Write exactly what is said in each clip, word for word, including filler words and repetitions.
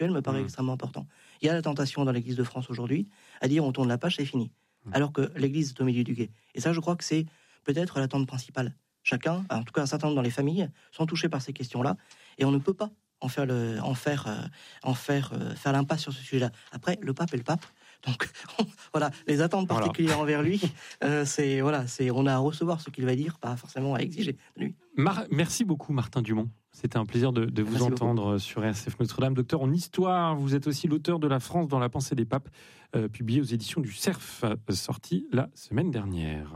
sexuelle me paraît mmh. extrêmement important. Il y a la tentation dans l'Église de France aujourd'hui à dire on tourne la page, c'est fini. Mmh. Alors que l'Église est au milieu du gué. Et ça, je crois que c'est peut-être l'attente principale. Chacun, en tout cas un certain nombre dans les familles, sont touchés par ces questions-là, et on ne peut pas en faire le, en faire, euh, en faire, euh, faire l'impasse sur ce sujet-là. Après, le pape est le pape. Donc voilà, les attentes particulières voilà. envers lui, euh, c'est voilà, c'est on a à recevoir ce qu'il va dire, pas forcément à exiger de lui. Mar- Merci beaucoup Martin Dumont. C'était un plaisir de, de vous Merci entendre beaucoup. Sur R S F Notre-Dame. Docteur en histoire, vous êtes aussi l'auteur de La France dans la pensée des papes, euh, publié aux éditions du Cerf, euh, sorti la semaine dernière.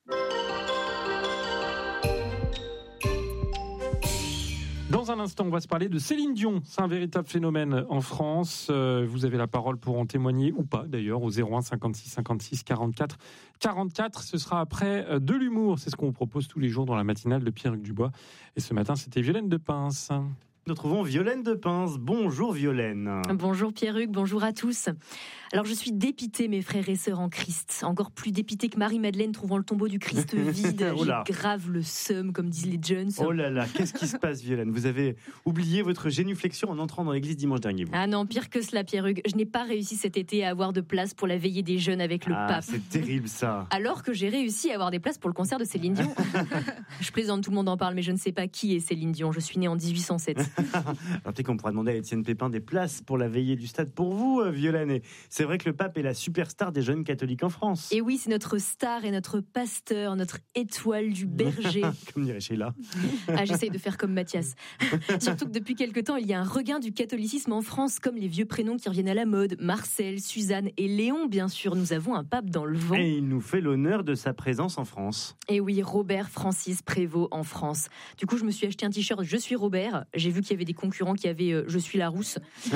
Dans un instant, on va se parler de Céline Dion. C'est un véritable phénomène en France. Euh, vous avez la parole pour en témoigner, ou pas d'ailleurs, au zéro un cinquante-six cinquante-six quarante-quatre quarante-quatre. Ce sera après de l'humour. C'est ce qu'on vous propose tous les jours dans la matinale de Pierre-Hugues Dubois. Et ce matin, c'était Violaine Depince. Nous retrouvons Violaine Depince. Bonjour Violaine. Bonjour Pierre-Hugues, bonjour à tous. Alors je suis dépitée, mes frères et sœurs en Christ. Encore plus dépitée que Marie-Madeleine trouvant le tombeau du Christ vide. oh J'ai grave le seum, comme disent les jeunes. Oh là là, qu'est-ce qui se passe Violaine ? Vous avez oublié votre génuflexion en entrant dans l'église dimanche dernier. Vous. Ah non, pire que cela Pierre-Hugues. Je n'ai pas réussi cet été à avoir de place pour la veillée des jeunes avec le ah, pape. C'est terrible ça. Alors que j'ai réussi à avoir des places pour le concert de Céline Dion. Je plaisante, tout le monde en parle, mais je ne sais pas qui est Céline Dion. Je suis née en dix-huit cent sept. Alors peut-être qu'on pourra demander à Étienne Pépin des places pour la veillée du stade pour vous, Violaine. Et c'est vrai que le pape est la superstar des jeunes catholiques en France. Et oui, c'est notre star et notre pasteur, notre étoile du berger. Comme dirait Sheila. Ah, j'essaye de faire comme Mathias. Surtout que depuis quelque temps, il y a un regain du catholicisme en France, comme les vieux prénoms qui reviennent à la mode. Marcel, Suzanne et Léon, bien sûr. Nous avons un pape dans le vent. Et il nous fait l'honneur de sa présence en France. Et oui, Robert Francis Prévost en France. Du coup, je me suis acheté un t-shirt « Je suis Robert ». J'ai vu qu'il y avait des concurrents qui avaient euh, « Je suis la rousse ».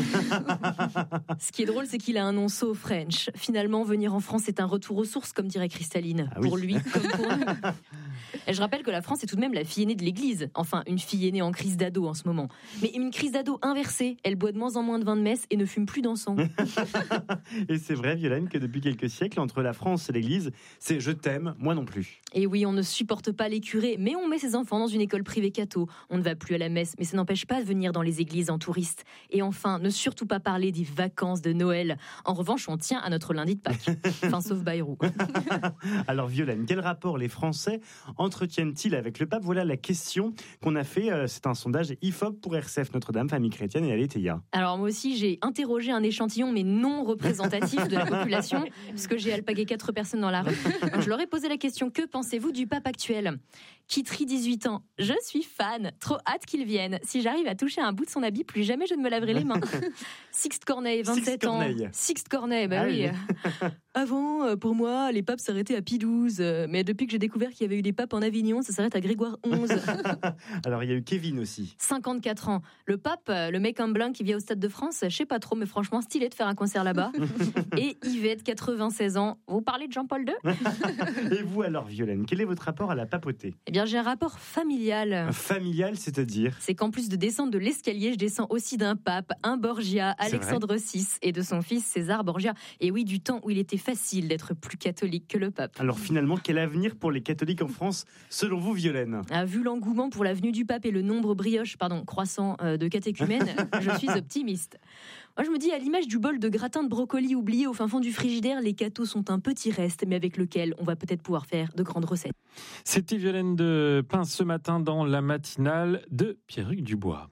Ce qui est drôle, c'est qu'il a un nom so French. Finalement, venir en France est un retour aux sources, comme dirait Cristalline. Ah oui. Pour lui, comme pour nous. Et je rappelle que la France est tout de même la fille aînée de l'Église. Enfin, une fille aînée en crise d'ado en ce moment. Mais une crise d'ado inversée. Elle boit de moins en moins de vin de messe et ne fume plus d'encens. Et c'est vrai, Violaine, que depuis quelques siècles, entre la France et l'Église, c'est « je t'aime, moi non plus ». Et oui, on ne supporte pas les curés, mais on met ses enfants dans une école privée catho. On ne va plus à la messe, mais ça n'empêche pas de venir dans les églises en touriste. Et enfin, ne surtout pas parler des vacances de Noël. En revanche, on tient à notre lundi de Pâques. Enfin, sauf Bayrou. Alors Violaine, quel rapport les Français entretiennent-ils avec le pape ? Voilà la question qu'on a fait. C'est un sondage I F O P pour R C F Notre-Dame, Famille Chrétienne et Aletheia. Alors moi aussi, j'ai interrogé un échantillon, mais non représentatif de la population, puisque j'ai alpagué quatre personnes dans la rue. Donc, je leur ai posé la question, que pensez-vous du pape actuel ? Kitry, dix-huit ans. Je suis fan. Trop hâte qu'il vienne. Si j'arrive à toucher un bout de son habit, plus jamais je ne me laverai les mains. Sixte Corneille, vingt-sept Sixte ans. Corneille. Sixte Corneille, bah ah oui. oui. Avant, pour moi, les papes s'arrêtaient à Pie douze. Mais depuis que j'ai découvert qu'il y avait eu des papes en Avignon, ça s'arrête à Grégoire onze. Alors, il y a eu Kevin aussi. cinquante-quatre ans. Le pape, le mec en blanc qui vient au Stade de France, je sais pas trop, mais franchement, stylé de faire un concert là-bas. Et Yvette, quatre-vingt-seize ans. Vous parlez de Jean-Paul deux ? Et vous alors, Violaine, quel est votre rapport à la papauté ? Eh bien, j'ai un rapport familial. Familial, c'est-à-dire ? C'est qu'en plus de descendre de l'escalier, je descends aussi d'un pape, un Borgia, Alexandre six, et de son fils César Borgia. Et oui, du temps où il était facile d'être plus catholique que le pape. Alors finalement, quel avenir pour les catholiques en France, selon vous, Violaine ? Ah, vu l'engouement pour la venue du pape et le nombre brioche, pardon, croissant euh, de catéchumènes, je suis optimiste. Moi, je me dis, à l'image du bol de gratin de brocoli oublié au fin fond du frigidaire, les cathos sont un petit reste, mais avec lequel on va peut-être pouvoir faire de grandes recettes. C'était Violaine Depince ce matin dans la matinale de Pierre-Hugues Dubois.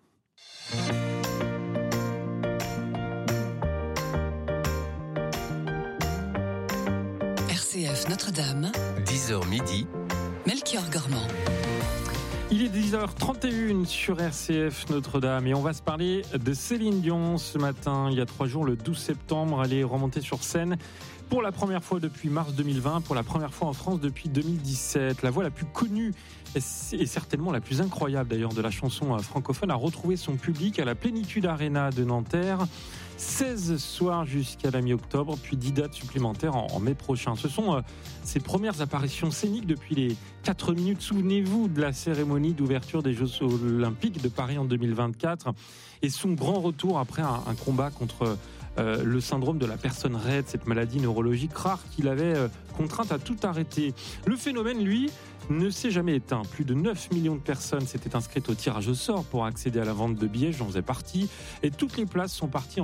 R C F Notre-Dame, dix heures midi, Melchior Gormand. Il est dix heures trente et une sur R C F Notre-Dame et on va se parler de Céline Dion ce matin. Il y a trois jours, le douze septembre, elle est remontée sur scène pour la première fois depuis mars deux mille vingt, pour la première fois en France depuis deux mille dix-sept. La voix la plus connue et certainement la plus incroyable d'ailleurs de la chanson francophone a retrouvé son public à la Plénitude Arena de Nanterre. seize soirs jusqu'à la mi-octobre, puis dix dates supplémentaires en, en mai prochain. Ce sont euh, ses premières apparitions scéniques depuis les quatre minutes. Souvenez-vous de la cérémonie d'ouverture des Jeux Olympiques de Paris en deux mille vingt-quatre et son grand retour après un, un combat contre euh, le syndrome de la personne raide, cette maladie neurologique rare qu'il avait euh, contrainte à tout arrêter. Le phénomène, lui, ne s'est jamais éteint. Plus de neuf millions de personnes s'étaient inscrites au tirage au sort pour accéder à la vente de billets, j'en faisais partie, et toutes les places sont parties en